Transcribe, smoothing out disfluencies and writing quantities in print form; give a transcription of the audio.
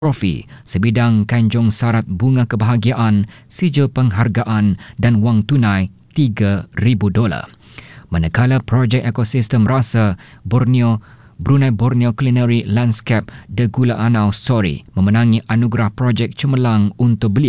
trofi sebidang kanjong syarat bunga kebahagiaan, sijil penghargaan dan wang tunai $3,000. Manakala projek ekosistem rasa Brunei Borneo Culinary Landscape de Gula Anau Story memenangi anugerah projek cemerlang untuk beliau.